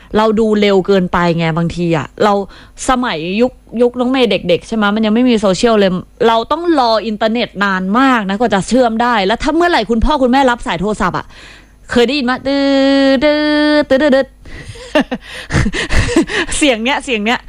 เราดูเร็วเกินไปไงบางทีอ่ะเราสมัยยุคน้องเมย์เด็กๆใช่ไหมมันยังไม่มีโซเชียลเลยเราต้องรออินเทอร์เน็ตนานมากนะกว่าจะเชื่อมได้แล้วถ้าเมื่อไหร่คุณพ่อคุณแม่รับสายโทรศัพท์อ่ะเคยได้ยินไหมตื้อเสียงเนี้ย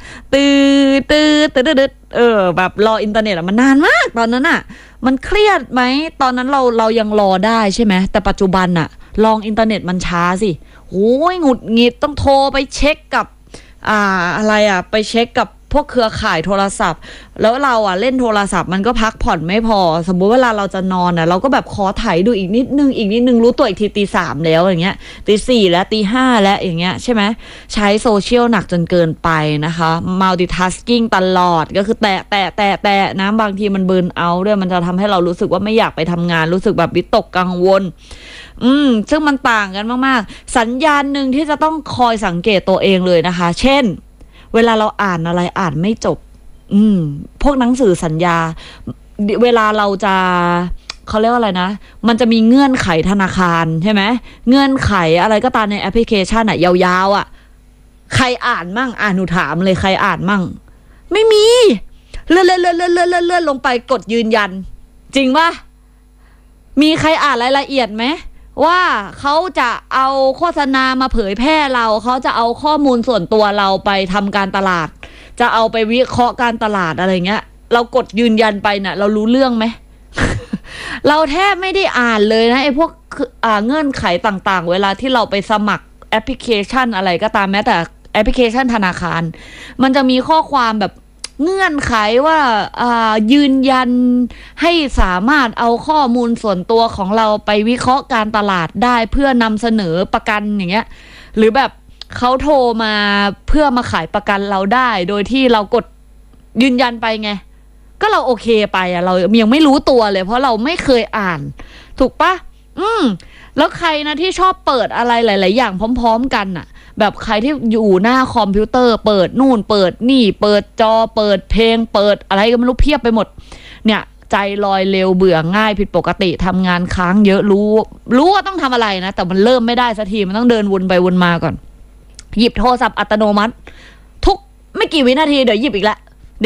ตื้อแบบรออินเทอร์เน็ตอะมันนานมากตอนนั้นอะมันเครียดไหมตอนนั้นเรายังรอได้ใช่ไหมแต่ปัจจุบันอะลองอินเทอร์เน็ตมันช้าสิโอ้ยหงุดหงิดต้องโทรไปเช็คกับอะไรอะไปเช็คกับพวกเครือข่ายโทรศัพท์แล้วเราอะเล่นโทรศัพท์มันก็พักผ่อนไม่พอสมมุติเวลาเราจะนอนอะเราก็แบบขอถ่ายดูอีกนิดนึงรู้ตัวอีกทีตี 3แล้วอย่างเงี้ยตี 4แล้วตี 5แล้วอย่างเงี้ยใช่ไหมใช้โซเชียลหนักจนเกินไปนะคะ multitasking ตลอดก็คือแตะนะบางทีมันเบิร์นเอาท์ด้วยมันจะทำให้เรารู้สึกว่าไม่อยากไปทำงานรู้สึกแบบวิตกกังวลซึ่งมันต่างกันมากๆสัญญาณหนึ่งที่จะต้องคอยสังเกตตัวเองเลยนะคะเช่นเวลาเราอ่านอะไรอ่านไม่จบพวกหนังสือสัญญาเวลาเราจะเขาเรียกว่าอะไรนะมันจะมีเงื่อนไขธนาคารใช่ไหมเงื่อนไขอะไรก็ตามในแอปพลิเคชันอะยาวๆอะใครอ่านมั่งหนูถามเลยใครอ่านมั่งไม่มีเลื่อนลงไปกดยืนยันจริงป่ะมีใครอ่านรายละเอียดไหมว่าเขาจะเอาโฆษณามาเผยแพร่เขาจะเอาข้อมูลส่วนตัวเราไปทำการตลาดจะเอาไปวิเคราะห์การตลาดอะไรเงี้ยเรากดยืนยันไปน่ะเรารู้เรื่องไหม เราแทบไม่ได้อ่านเลยนะไอ้พวกเงื่อนไขต่างๆเวลาที่เราไปสมัครแอปพลิเคชันอะไรก็ตามแม้แต่แอปพลิเคชันธนาคารมันจะมีข้อความแบบเงื่อนไขว่ายืนยันให้สามารถเอาข้อมูลส่วนตัวของเราไปวิเคราะห์การตลาดได้เพื่อนำเสนอประกันอย่างเงี้ยหรือแบบเขาโทรมาเพื่อมาขายประกันเราได้โดยที่เรากดยืนยันไปไงก็เราโอเคไปเรายังไม่รู้ตัวเลยเพราะเราไม่เคยอ่านถูกปะแล้วใครนะที่ชอบเปิดอะไรหลายๆอย่างพร้อมๆกันน่ะแบบใครที่อยู่หน้าคอมพิวเตอร์เปิดนู่นเปิดนี่เปิดจอเปิดเพลงเปิดอะไรก็ไม่รู้เพียบไปหมดเนี่ยใจลอยเร็วเบื่อง่ายผิดปกติทำงานค้างเยอะรู้ว่าต้องทำอะไรนะแต่มันเริ่มไม่ได้สักทีมันต้องเดินวนไปวนมาก่อนหยิบโทรศัพท์อัตโนมัติทุกไม่กี่วินาทีเดี๋ยวหยิบอีกแล้ว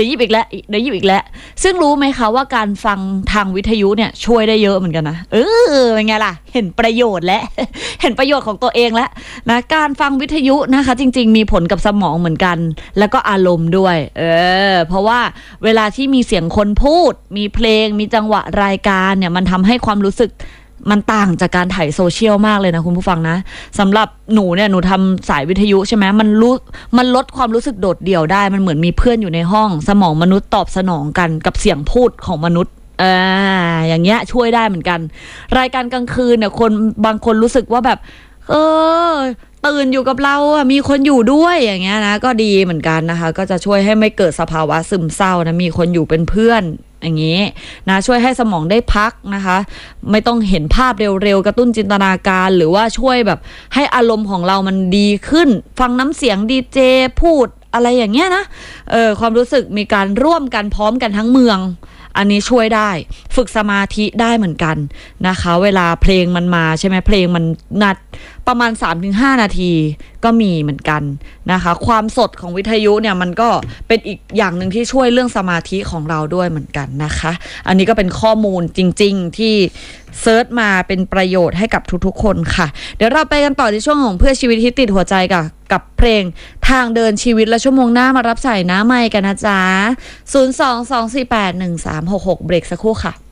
ซึ่งรู้ไหมคะว่าการฟังทางวิทยุเนี่ยช่วยได้เยอะเหมือนกันนะเป็นไงล่ะเห็นประโยชน์และ เห็นประโยชน์ของตัวเองแล้วนะการฟังวิทยุนะคะจริงๆมีผลกับสมองเหมือนกันแล้วก็อารมณ์ด้วยเพราะว่าเวลาที่มีเสียงคนพูดมีเพลงมีจังหวะรายการเนี่ยมันทำให้ความรู้สึกมันต่างจากการถ่ายโซเชียลมากเลยนะคุณผู้ฟังนะสำหรับหนูเนี่ยหนูทำสายวิทยุใช่ไหมมันลดความรู้สึกโดดเดี่ยวได้มันเหมือนมีเพื่อนอยู่ในห้องสมองมนุษย์ตอบสนองกันกับเสียงพูดของมนุษย์อย่างเงี้ยช่วยได้เหมือนกันรายการกลางคืนเนี่ยคนบางคนรู้สึกว่าแบบตื่นอยู่กับเรามีคนอยู่ด้วยอย่างเงี้ยนะก็ดีเหมือนกันนะคะก็จะช่วยให้ไม่เกิดสภาวะซึมเศร้านะมีคนอยู่เป็นเพื่อนอย่างนี้นะช่วยให้สมองได้พักนะคะไม่ต้องเห็นภาพเร็วๆกระตุ้นจินตนาการหรือว่าช่วยแบบให้อารมณ์ของเรามันดีขึ้นฟังน้ำเสียงดีเจพูดอะไรอย่างเงี้ยนะความรู้สึกมีการร่วมกันพร้อมกันทั้งเมืองอันนี้ช่วยได้ฝึกสมาธิได้เหมือนกันนะคะเวลาเพลงมันมาใช่ไหมเพลงมันนัดประมาณ 3-5 นาทีก็มีเหมือนกันนะคะความสดของวิทยุเนี่ยมันก็เป็นอีกอย่างหนึ่งที่ช่วยเรื่องสมาธิของเราด้วยเหมือนกันนะคะอันนี้ก็เป็นข้อมูลจริงๆที่เซิร์ชมาเป็นประโยชน์ให้กับทุกๆคนค่ะเดี๋ยวเราไปกันต่อในช่วงของเพื่อชีวิตที่ติดหัวใจกับเพลงทางเดินชีวิตและชั่วโมงหน้ามารับสายหน้าไมค์กันนะจ๊ะ 022481366 เบรกสักครู่ค่ะ